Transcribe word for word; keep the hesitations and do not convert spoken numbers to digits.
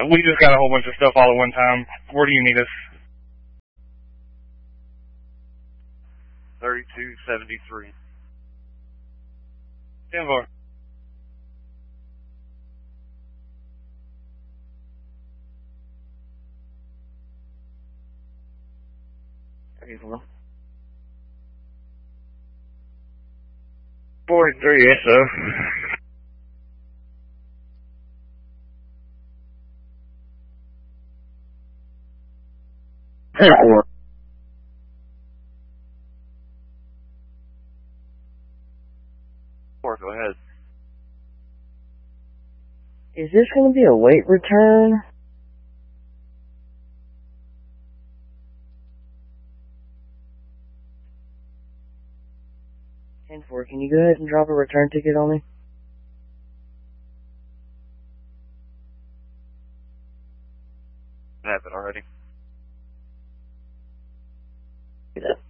we just got a whole bunch of stuff all at one time. Where do you need us? thirty-two seventy-three. ten four. Hello. forty-three S O. Four. Four, go ahead. Is this going to be a weight return? ten four, can you go ahead and drop a return ticket on me? I have it already. Do that.